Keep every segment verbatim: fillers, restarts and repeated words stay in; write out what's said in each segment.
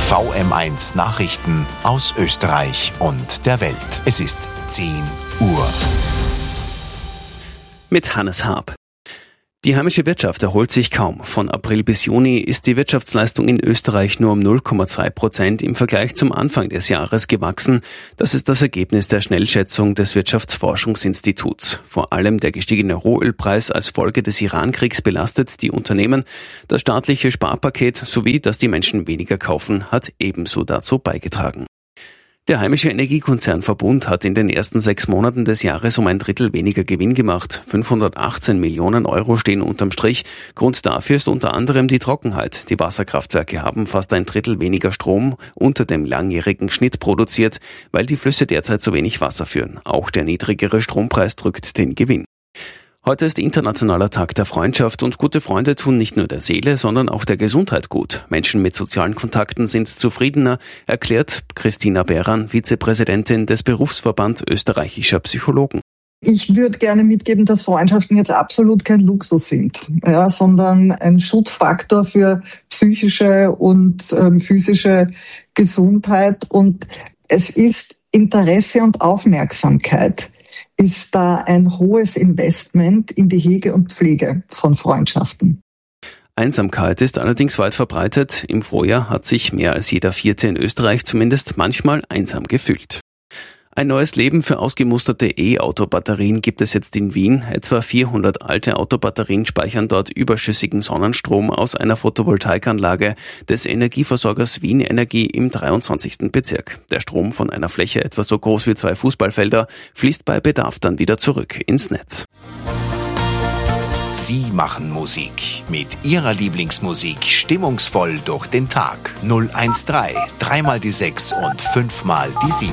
V M eins Nachrichten aus Österreich und der Welt. Es ist zehn Uhr. Mit Hannes Haab. Die heimische Wirtschaft erholt sich kaum. Von April bis Juni ist die Wirtschaftsleistung in Österreich nur um null Komma zwei Prozent im Vergleich zum Anfang des Jahres gewachsen. Das ist das Ergebnis der Schnellschätzung des Wirtschaftsforschungsinstituts. Vor allem der gestiegene Rohölpreis als Folge des Iran-Kriegs belastet die Unternehmen. Das staatliche Sparpaket sowie, dass die Menschen weniger kaufen, hat ebenso dazu beigetragen. Der heimische Energiekonzern Verbund hat in den ersten sechs Monaten des Jahres um ein Drittel weniger Gewinn gemacht. fünfhundertachtzehn Millionen Euro stehen unterm Strich. Grund dafür ist unter anderem die Trockenheit. Die Wasserkraftwerke haben fast ein Drittel weniger Strom unter dem langjährigen Schnitt produziert, weil die Flüsse derzeit zu wenig Wasser führen. Auch der niedrigere Strompreis drückt den Gewinn. Heute ist internationaler Tag der Freundschaft und gute Freunde tun nicht nur der Seele, sondern auch der Gesundheit gut. Menschen mit sozialen Kontakten sind zufriedener, erklärt Christina Behran, Vizepräsidentin des Berufsverband österreichischer Psychologen. Ich würde gerne mitgeben, dass Freundschaften jetzt absolut kein Luxus sind, ja, sondern ein Schutzfaktor für psychische und ähm, physische Gesundheit. Und es ist Interesse und Aufmerksamkeit ist da ein hohes Investment in die Hege und Pflege von Freundschaften. Einsamkeit ist allerdings weit verbreitet. Im Vorjahr hat sich mehr als jeder Vierte in Österreich zumindest manchmal einsam gefühlt. Ein neues Leben für ausgemusterte E-Auto-Batterien gibt es jetzt in Wien. Etwa vierhundert alte Autobatterien speichern dort überschüssigen Sonnenstrom aus einer Photovoltaikanlage des Energieversorgers Wien Energie im dreiundzwanzigsten Bezirk. Der Strom von einer Fläche etwa so groß wie zwei Fußballfelder fließt bei Bedarf dann wieder zurück ins Netz. Sie machen Musik. Mit Ihrer Lieblingsmusik stimmungsvoll durch den Tag. null eins drei, dreimal die sechs und fünfmal die sieben.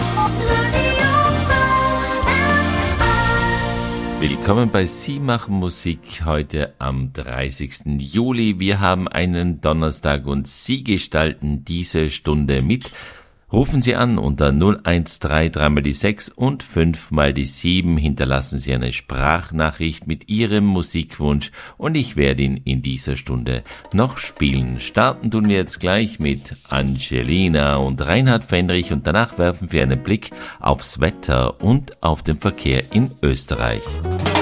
Willkommen bei Sie machen Musik heute am dreißigsten Juli. Wir haben einen Donnerstag und Sie gestalten diese Stunde mit. Rufen Sie an unter null eins drei, dreimal die sechs und fünfmal die sieben. Hinterlassen Sie eine Sprachnachricht mit Ihrem Musikwunsch und ich werde ihn in dieser Stunde noch spielen. Starten tun wir jetzt gleich mit Angelina und Reinhard Fendrich und danach werfen wir einen Blick aufs Wetter und auf den Verkehr in Österreich.